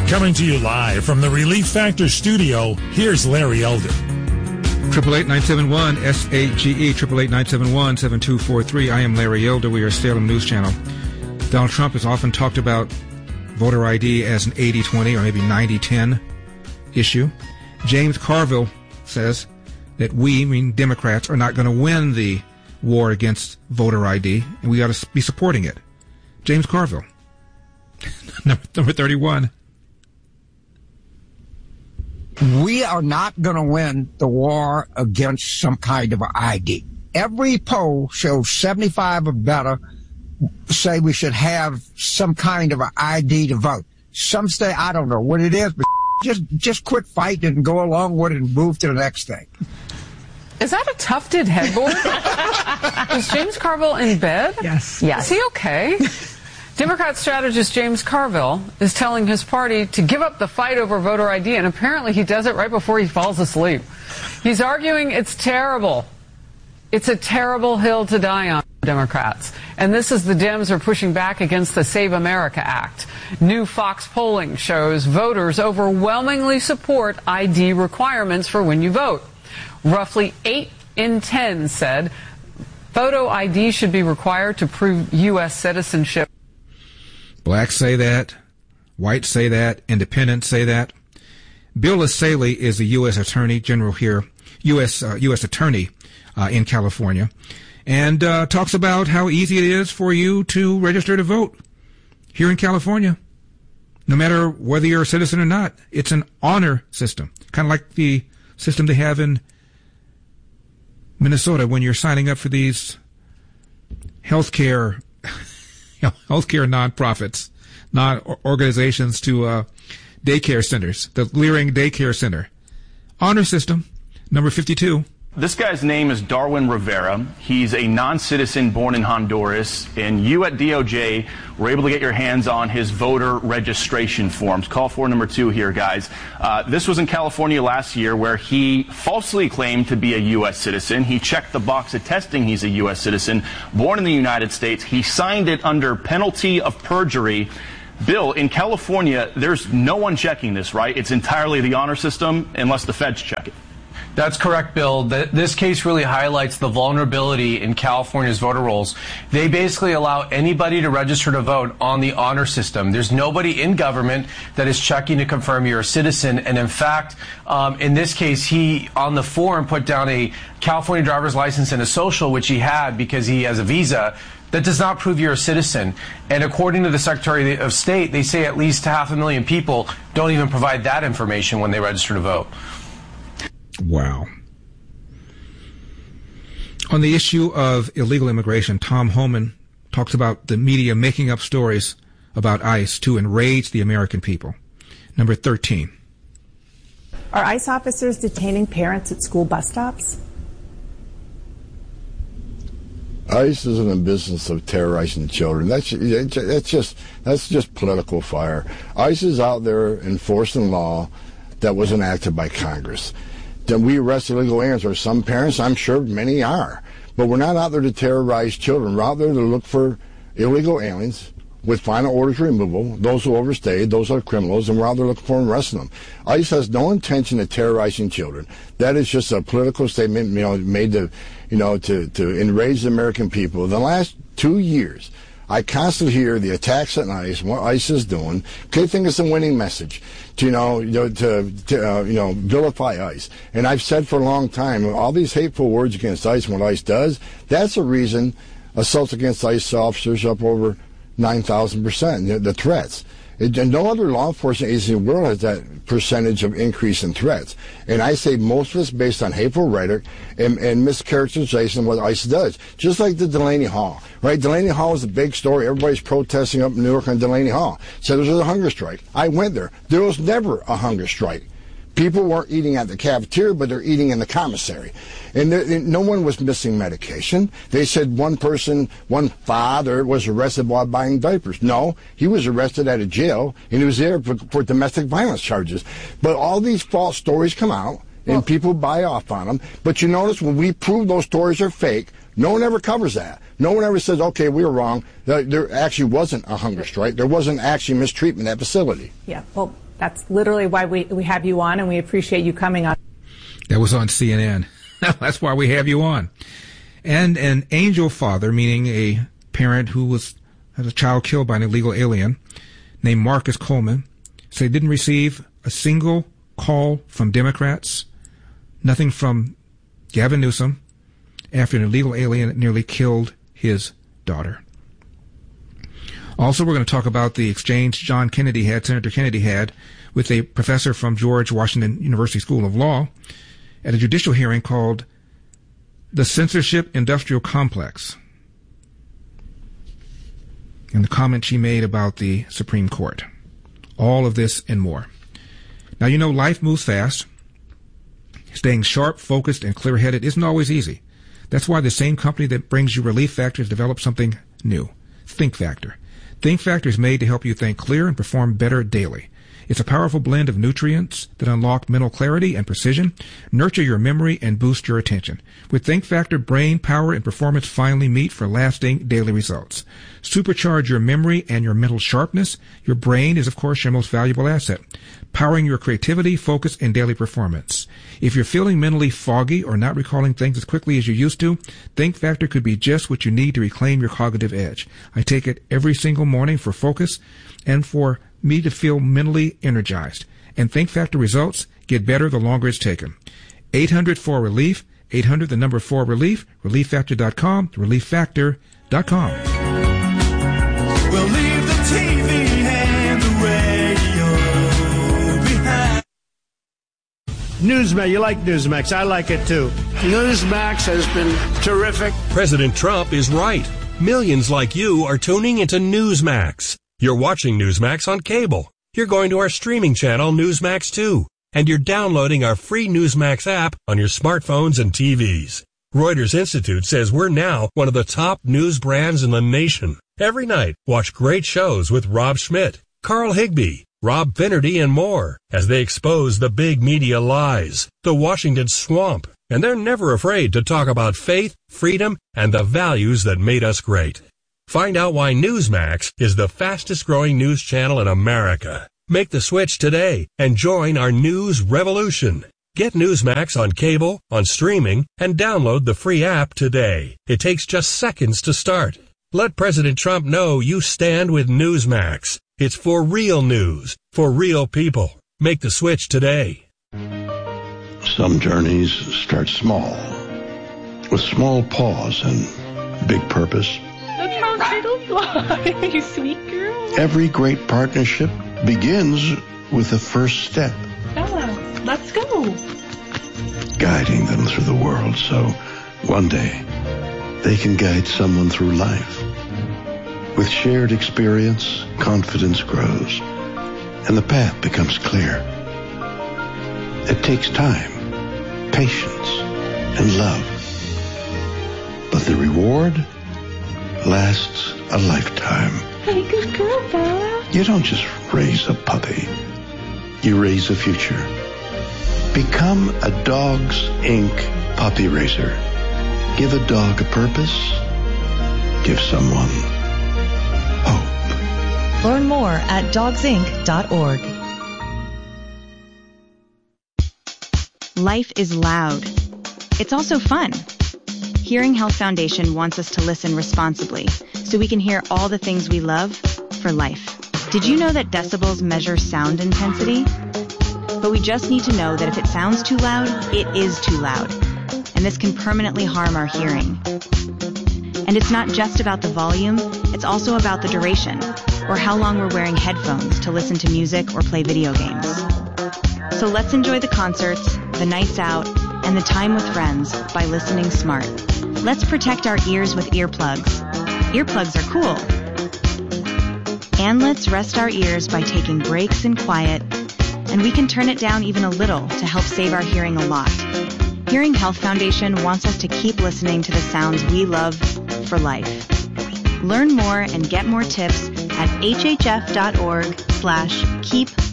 Coming to you live from the Relief Factor studio, here's Larry Elder. 888-971-SAGE, 888-971-7243. I am Larry Elder. We are Salem News Channel. Donald Trump has often talked about voter ID as an 80-20 or maybe 90-10 issue. James Carville says that we, meaning Democrats, are not going to win the war against voter ID, and we ought to be supporting it. James Carville. Number 31. We are not going to win the war against some kind of ID. Every poll shows 75 or better say we should have some kind of an ID to vote. Some say, I don't know what it is, but just quit fighting and go along with it and move to the next thing. Is that a tufted headboard? Is James Carville in bed? Yes. Is he okay? Democrat strategist James Carville is telling his party to give up the fight over voter ID, and apparently he does it right before he falls asleep. He's arguing it's terrible. It's a terrible hill to die on, Democrats. And this is the Dems are pushing back against the Save America Act. New Fox polling shows voters overwhelmingly support ID requirements for when you vote. Roughly 8 in 10 said photo ID should be required to prove U.S. citizenship. Blacks say that. Whites say that. Independents say that. Bill Lassaley is the U.S. Attorney General here, U.S. Attorney in California, and talks about how easy it is for you to register to vote here in California. No matter whether you're a citizen or not, it's an honor system, kind of like the system they have in Minnesota when you're signing up for these healthcare nonprofits, non-organizations to daycare centers, the Leering Daycare Center. Honor system, number 52. This guy's name is Darwin Rivera. He's a non-citizen born in Honduras, and you at DOJ were able to get your hands on his voter registration forms. Call for number 2 here, guys. This was in California last year where he falsely claimed to be a U.S. citizen. He checked the box attesting he's a U.S. citizen, born in the United States. He signed it under penalty of perjury. Bill, in California, there's no one checking this, right? It's entirely the honor system unless the feds check it. That's correct, Bill. This case really highlights the vulnerability in California's voter rolls. They basically allow anybody to register to vote on the honor system. There's nobody in government that is checking to confirm you're a citizen. And in fact, in this case, he, on the form, put down a California driver's license and a social, which he had because he has a visa. That does not prove you're a citizen. And according to the Secretary of State, they say at least 500,000 people don't even provide that information when they register to vote. Wow. On the issue of illegal immigration, Tom Homan talks about the media making up stories about ICE to enrage the American people. Number 13. Are ICE officers detaining parents at school bus stops? ICE is in the business of terrorizing children. That's just political fire. ICE is out there enforcing law that was enacted by Congress. Then we arrest illegal aliens, or some parents, I'm sure many are. But we're not out there to terrorize children. We're out there to look for illegal aliens with final orders removal, those who overstayed, those are criminals, and we're out there looking for them and arresting them. ICE has no intention of terrorizing children. That is just a political statement, made to enrage the American people. In the last 2 years, I constantly hear the attacks on ICE, what ICE is doing. They think it's a winning message to vilify ICE. And I've said for a long time, all these hateful words against ICE and what ICE does, that's the reason assaults against ICE officers up over 9,000%, the threats. And no other law enforcement agency in the world has that percentage of increase in threats. And I say most of it's based on hateful rhetoric and mischaracterization of what ICE does. Just like the Delaney Hall, right? Delaney Hall is a big story. Everybody's protesting up in New York on Delaney Hall. So there was a hunger strike. I went there. There was never a hunger strike. People weren't eating at the cafeteria, but they're eating in the commissary. And no one was missing medication. They said one father was arrested while buying diapers. No, he was arrested at a jail, and he was there for domestic violence charges. But all these false stories come out, and people buy off on them. But you notice when we prove those stories are fake, no one ever covers that. No one ever says, okay, we were wrong. There actually wasn't a hunger strike. There wasn't actually mistreatment at that facility. Yeah, well, That's literally why we have you on, and we appreciate you coming on. That was on CNN. That's why we have you on. And an angel father, meaning a parent who had a child killed by an illegal alien named Marcus Coleman, said he didn't receive a single call from Democrats, nothing from Gavin Newsom, after an illegal alien nearly killed his daughter. Also, we're going to talk about the exchange Senator Kennedy had with a professor from George Washington University School of Law at a judicial hearing called the Censorship Industrial Complex, and the comment she made about the Supreme Court. All of this and more. Now, you know, life moves fast. Staying sharp, focused, and clear-headed isn't always easy. That's why the same company that brings you Relief Factor has developed something new, Think Factor. Think Factor is made to help you think clear and perform better daily. It's a powerful blend of nutrients that unlock mental clarity and precision, nurture your memory, and boost your attention. With Think Factor, brain power and performance finally meet for lasting daily results. Supercharge your memory and your mental sharpness. Your brain is, of course, your most valuable asset, powering your creativity, focus, and daily performance. If you're feeling mentally foggy or not recalling things as quickly as you used to, Think Factor could be just what you need to reclaim your cognitive edge. I take it every single morning for focus and for me to feel mentally energized. And Think Factor results get better the longer it's taken. 800-4-RELIEF, 800 the number 4-RELIEF, ReliefFactor.com, ReliefFactor.com. We'll leave the TV and the radio behind. Newsmax, you like Newsmax. I like it too. Newsmax has been terrific. President Trump is right. Millions like you are tuning into Newsmax. You're watching Newsmax on cable. You're going to our streaming channel, Newsmax 2. And you're downloading our free Newsmax app on your smartphones and TVs. Reuters Institute says we're now one of the top news brands in the nation. Every night, watch great shows with Rob Schmidt, Carl Higbie, Rob Finnerty, and more as they expose the big media lies, the Washington swamp. And they're never afraid to talk about faith, freedom, and the values that made us great. Find out why Newsmax is the fastest growing news channel in America. Make the switch today and join our news revolution. Get Newsmax on cable, on streaming, and download the free app today. It takes just seconds to start. Let President Trump know you stand with Newsmax. It's for real news, for real people. Make the switch today. Some journeys start small, with small pause and big purpose. Look how turtles fly, you sweet girl. Every great partnership begins with the first step. Bella, let's go. Guiding them through the world so one day they can guide someone through life. With shared experience, confidence grows, and the path becomes clear. It takes time, patience, and love. But the reward lasts a lifetime. Hey, good girl, Bella. You don't just raise a puppy. You raise a future. Become a Dogs Inc. puppy raiser. Give a dog a purpose. Give someone hope. Learn more at dogsinc.org. Life is loud. It's also fun. Hearing Health Foundation wants us to listen responsibly so we can hear all the things we love for life. Did you know that decibels measure sound intensity? But we just need to know that if it sounds too loud, it is too loud. And this can permanently harm our hearing. And it's not just about the volume, it's also about the duration, or how long we're wearing headphones to listen to music or play video games. So let's enjoy the concerts, the nights out, and the time with friends by listening smart. Let's protect our ears with earplugs. Earplugs are cool. And let's rest our ears by taking breaks in quiet, and we can turn it down even a little to help save our hearing a lot. Hearing Health Foundation wants us to keep listening to the sounds we love for life. Learn more and get more tips at hhf.org/keep